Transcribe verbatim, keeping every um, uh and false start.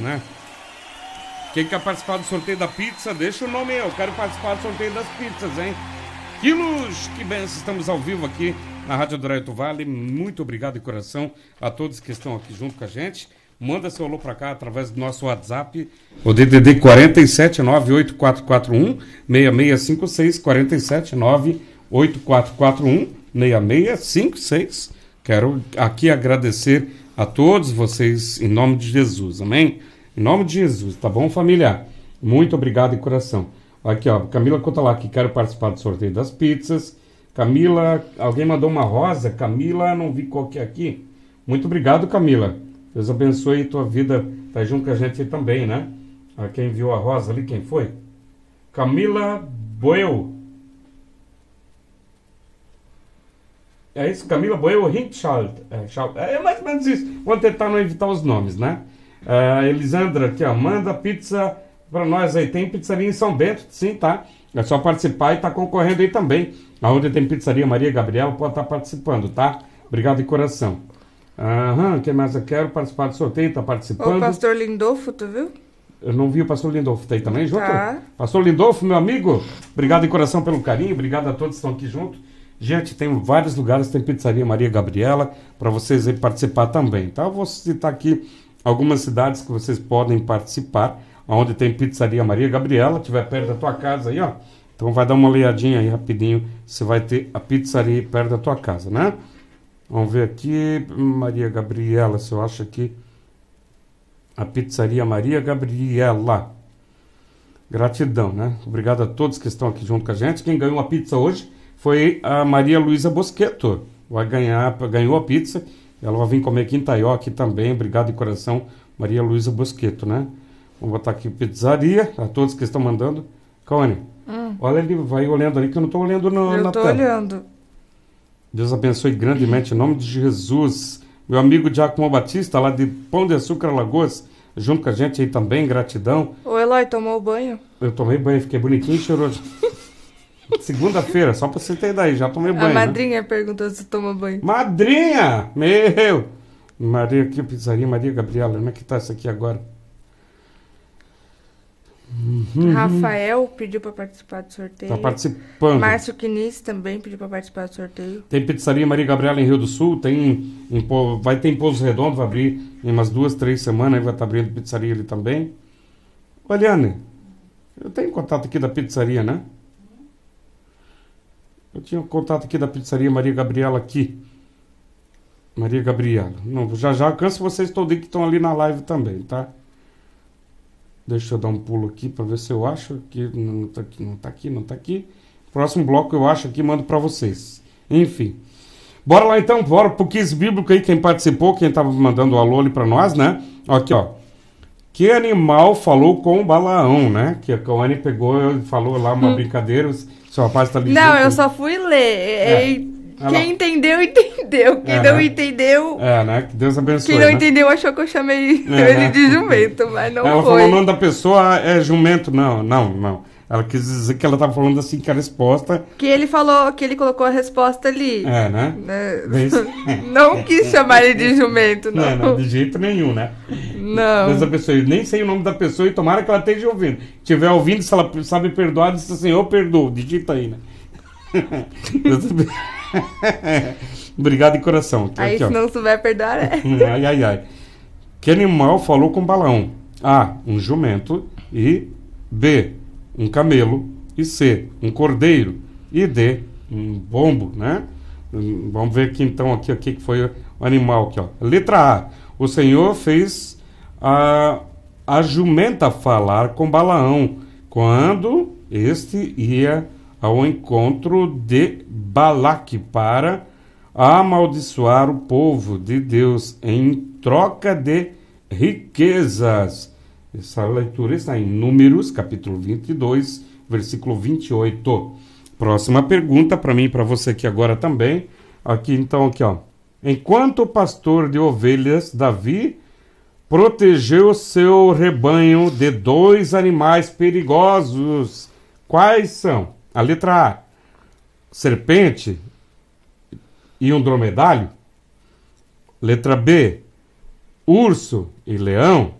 né? Quem quer participar do sorteio da pizza, deixa o nome aí. Eu quero participar do sorteio das pizzas, hein? Quilos, que benção. Estamos ao vivo aqui na Rádio do Raito Vale. Muito obrigado de coração a todos que estão aqui junto com a gente. Manda seu alô para cá através do nosso WhatsApp, o D D D quatro sete nove oito quatro quatro um seis seis cinco seis, quatro sete nove oito quatro quatro um seis seis cinco seis. Quero aqui agradecer a todos vocês em nome de Jesus, amém? Em nome de Jesus, tá bom, família? Muito obrigado de coração. Aqui, ó, Camila conta lá que quero participar do sorteio das pizzas. Camila, alguém mandou uma rosa. Camila, não vi qual que é aqui. Muito obrigado, Camila. Deus abençoe tua vida. Tá junto com a gente aí também, né? Ah, quem viu a rosa ali, quem foi? Camila Boel. É isso, Camila Boel Hinchald. É, é mais ou menos isso. Vou tentar não evitar os nomes, né? Uh, Elisandra, aqui, ó, manda pizza pra nós aí. Tem pizzaria em São Bento, sim, tá? É só participar e tá concorrendo aí também. Aonde tem pizzaria Maria Gabriela, pode estar participando, tá? Obrigado de coração. Aham, o que mais eu quero? Participar do sorteio, tá participando. O pastor Lindolfo, tu viu? Eu não vi o pastor Lindolfo, tá aí também junto? Tá. Pastor Lindolfo, meu amigo, obrigado de coração pelo carinho, obrigado a todos que estão aqui junto. Gente, tem vários lugares, tem pizzaria Maria Gabriela, para vocês aí participar também, tá? Eu vou citar aqui algumas cidades que vocês podem participar, onde tem pizzaria Maria Gabriela, tiver perto da tua casa aí, ó. Então vai dar uma olhadinha aí rapidinho, você vai ter a pizzaria perto da tua casa, né? Vamos ver aqui, Maria Gabriela, se eu acho aqui, a pizzaria Maria Gabriela. Gratidão, né? Obrigado a todos que estão aqui junto com a gente. Quem ganhou a pizza hoje foi a Maria Luísa Boschetto. Vai ganhar, ganhou a pizza. Ela vai vir comer aqui em Taió aqui também. Obrigado de coração, Maria Luísa Boschetto, né? Vamos botar aqui pizzaria, a todos que estão mandando. Cone, hum. olha ali, vai olhando ali que eu não estou olhando no, eu na tô tela. olhando. Deus abençoe grandemente, em nome de Jesus. Meu amigo Giacomo Batista, lá de Pão de Açúcar, Alagoas, junto com a gente aí também, gratidão. Ô Eloy, tomou banho? Eu tomei banho, fiquei bonitinho e cheiroso. Segunda-feira, só pra você ter ideia, já tomei banho. A madrinha né? perguntou se tomou banho. Madrinha! Meu! Maria aqui, pizzaria Maria Gabriela, como é que tá isso aqui agora? Uhum. Rafael pediu pra participar do sorteio. Tá participando. Márcio Quinis também pediu pra participar do sorteio. Tem pizzaria Maria Gabriela em Rio do Sul, tem em, vai ter em Pouso Redondo, vai abrir em umas duas, três semanas, aí vai estar abrindo pizzaria ali também. Eliane, eu tenho contato aqui da pizzaria, né? Eu tinha contato aqui da pizzaria Maria Gabriela aqui. Maria Gabriela. Não, já já alcanço vocês todos que estão ali na live também, tá? Deixa eu dar um pulo aqui para ver se eu acho que não tá aqui, não tá aqui, não tá aqui. Próximo bloco eu acho aqui, mando para vocês. Enfim. Bora lá então, bora pro quiz bíblico aí, quem participou, quem tava mandando o alô ali para nós, né? Aqui, ó. Que animal falou com Balaão, né? Que a Cauane pegou e falou lá uma hum. brincadeira, o seu rapaz tá ali. Não, junto. eu só fui ler. É. E... Ela... Quem entendeu, entendeu. Quem é, não né? entendeu... É, né? Que Deus abençoe. Quem não né? entendeu achou que eu chamei é, ele né? de jumento, mas não ela foi. Ela falou o nome da pessoa, é jumento. Não, não, não. Ela quis dizer que ela estava falando assim, que a resposta... Que ele falou, que ele colocou a resposta ali. É, né? né? Não quis chamar ele de jumento, não. Não, não, de jeito nenhum, né? Não. Deus abençoe. Nem sei o nome da pessoa e tomara que ela esteja ouvindo. Se estiver ouvindo, se ela sabe perdoar, diz assim, eu perdoo. Digita aí, né? Deus abençoe. Obrigado de coração. Aqui, aí aqui, se ó. não souber perdoar, é. Ai, ai, ai. Que animal falou com Balaão? A. Um jumento. E B. Um camelo. E C. Um cordeiro. E D. Um bombo, né? Vamos ver aqui então aqui, aqui que foi o animal aqui, ó. Letra A. O Senhor fez a, a jumenta falar com Balaão quando este ia ao encontro de Balaque para amaldiçoar o povo de Deus em troca de riquezas. Essa leitura está em Números, capítulo vinte e dois, versículo vinte e oito. Próxima pergunta para mim e para você aqui agora também. Aqui então, aqui ó. Enquanto o pastor de ovelhas, Davi, protegeu seu rebanho de dois animais perigosos. Quais são? A letra A, serpente e um dromedário. Letra B, urso e leão.